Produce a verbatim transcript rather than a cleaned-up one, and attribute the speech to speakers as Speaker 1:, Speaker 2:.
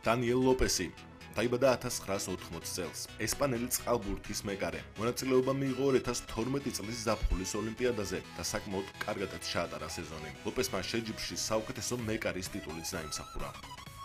Speaker 1: დანიელ ლოპესი დაიბადა ათას ცხრაას ოთხმოცი წელს. ესპანელი წყალბურთის მეკარე. მონაწილეობა მიიღო ორი ათას თორმეტი წლის ზაფხულის ოლიმპიადაზე და საკმაოდ კარგადაც ჩაატარა სეზონი. ლოპესმა შეჯიბრში საუკეთესო მეკარის ტიტულიც დაიმსახურა.